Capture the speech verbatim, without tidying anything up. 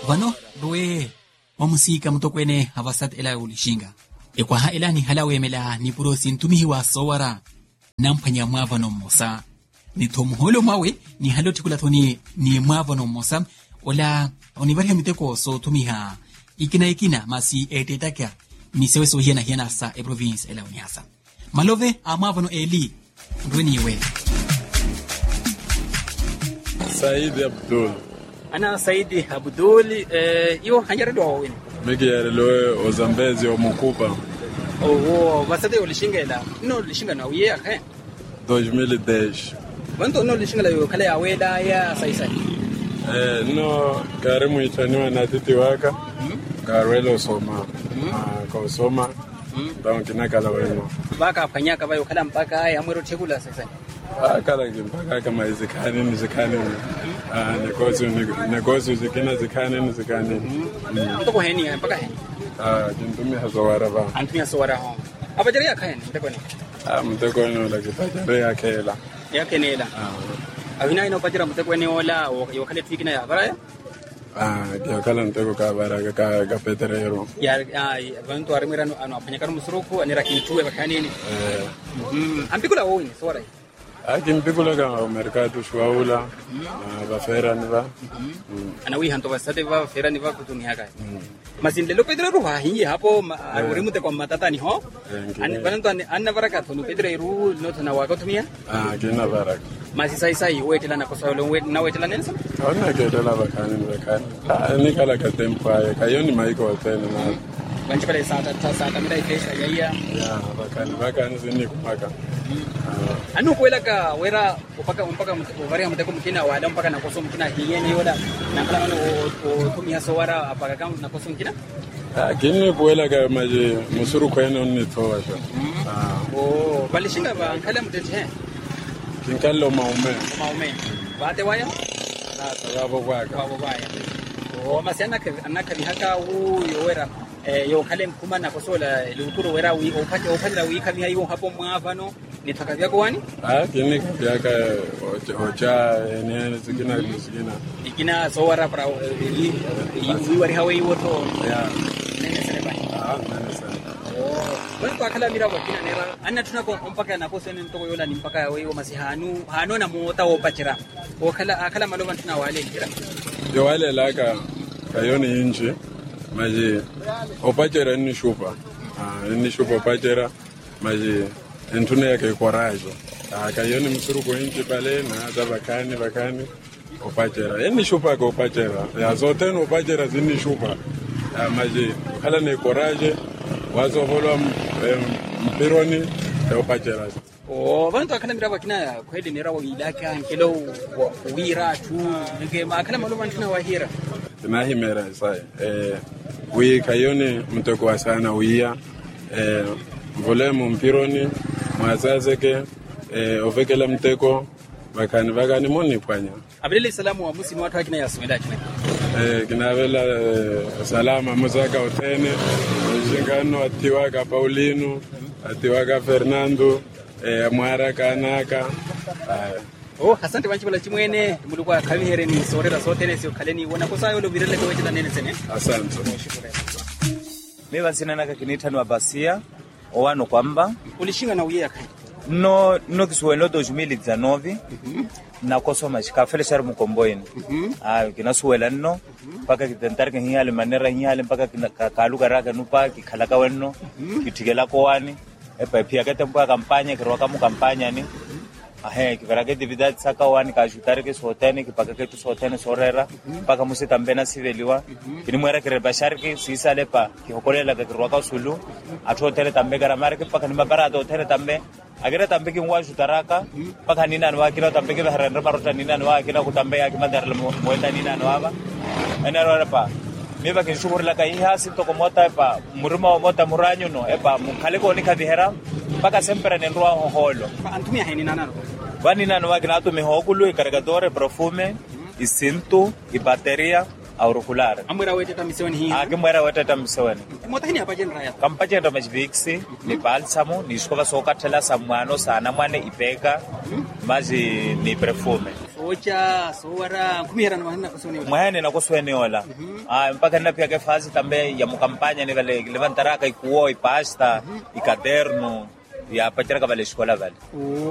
vano roe wamusika mutokwene havasat ela ulishinga ekwa ha ela ni halawe mela ni purosi ntumihi wa sowara nampanya mwavano mosa ni tomholo mawe ni haloti kula thoni ni mwavano mosa ola onivarhe miteko so tumiha ikina ikina masi etetaka ni sewe so hiena hiena sa e province ela uniasa malove amavano eli ndweniwe. Saidi Abdul. Ana Saidi Abdul eh yo hanyara do wini. Miki yarelo ozambezi omukupa. Oh, wasate ulishinga ila. No ulishinga na uye akhe. dois mil e dez. Wanto no ulishinga yo kale aweda ya saisa. Eh no karimu itaniwa na titi waka. Mm? Garelo soma. Mm? Ah kwa soma. Mm? Donc nakala weno. Baka fanyaka bayo kala mpaka ya mwero tegula sasa. Ah kala mpaka kama izikani nizikani. Ah negocio negocio zikina zikani nizikani. Mtoko heni mpaka heni. Ah jintumi hazowara ba. Antumi hazowara ho. Abajari yakhe mtoko ni. Ah mtoko no la kitajari yakela. Yakenela. Ah. Avina ino pajira mtoko ni ola yo kale twikina ya bara. Ah, dia kala nteko ka bara ka ka petrero. Ya ai vantu arimira no anafanya musuruku anira kintuwe bakanini. Eh. Mhm. Ambikula woni sora. Aki mbikula ka mercado shwaula. Ah, ba fera niva. Ana wi hanto basate ba fera niva kutuni haka. Masinde lo pedro ruha hingi hapo arimute kwa matata ni ho. Ani vantu anna baraka tunu pedro no tuna wakotumia. Ah, kina baraka. Masi sai sai wetela na kosalo wet na wetela nensa. Ona ketela bakani bakani. Ah, ni kala ka tempo ay kayoni maiko tena na. Banchi pale saa tatu saa kamera ikesha yaya. Ya, bakani bakani zini kumaka. Anu kwela ka wera upaka mpaka uvaria mteko mkina wada mpaka na koso mkina hiyeni yoda na kala ono tumia sowara apaka kama na koso mkina. Ah, kini kwela ka maji musuru kwena ni toa sha. Ah. Oh, bali shinga ba kala mtete. Kinkalo maume. Maume. Bate waya? Na sababu waka. Sababu waya. Oh, masiana ke anaka bihaka u yowera eh yo kale mkuma na kosola lukuru wera wi opate opate la wi kamia hiyo hapo mwavano ni takavya kwani? Ah, kini yaka ocha ene zikina zikina. Ikina sowara para wi wari hawe woto. Ya. Nene sene ba. Ah, nene sene. Wani kwa kala mira wakina nera anna tunako mpaka na koso ene mtoko yola ni mpaka wewe masihanu hano na mota opachira o kala akala maloba tuna wale kira yo wale laka kayoni inchi maji opachira ni shupa ah ni shupa opachira maji entune yake korajo ah kayoni msuru ko inchi pale na hata bakani bakani opachira ni shupa ko opachira ya zote no opachira zini shupa ah maji kala ne koraje wazo volwa mpironi opachira. Oh, vantu akana mira wakina kweli nera wilaka nkelo wira tu nge makana maloma tuna wahira na himera sai eh wi kayoni mtoko wa sana uia eh volemo mpironi mazazeke eh ovekela mteko bakani bakani moni kwanya abdele salamu wa musini watu akina yaswela kina eh kinavela salama muzaka otene jingano atiwaka Paulino atiwaka Fernando eh mwara kanaka. Oh, asante banchi bala chimwene mulikuwa kabihere ni sorera sote ne sio kaleni wona kosa yolo virele ko wetela nene sene. Asante. Mimi sina naka kinitano abasia owano kwamba ulishinga na uye akai. No no kiswelo dois mil e dezenove. Mhm. Na koso mashika fele shar mukomboeni. Mhm. Ah kinasuwela no paka kitentar ke hiale manera hiale paka kaluga raga nupa kikhalaka wenno kitigela ko wani epa pia ke tempo kampanya ke roka mu kampanya ni ahe ke vera ke dividend saka wani ka jutare ke sotene ke paka ke tu sotene sorera paka musi tambena siveliwa kini mwera ke rebashar ke sisale pa ke hokolela ke roka sulu atho tele tambe gara mare ke paka ni mabara do tele tambe agera tambe ke ngwa jutaraka paka nina nwa kila tambe ke harandra marota nina nwa kila kutambe ya ke mandar moeta nina nwa ba enero pa meba ke shugurla ka ihasi to komota pa muruma mota muranyo no epa mukhale ko ni kadihera paka sempre ne nroa holo antumia heni nana bani nana wa kina to me hokulu e cargador perfume e cinto e bateria auricular amwera wete tamisoni hi ake mwera wete tamisoni mota hini apa jenra ya kampaje ndo majvixi ni balsamo ni skova soka tela samwano sana mwane ipeka maji ni perfume ocha sowara kumihera na mahana kusoni mwene na kusweni ola ah mpaka na pia ke fase tambe ya mukampanya ni vale levantaraka ikuo ipasta ikaderno ya pachera ka vale escola vale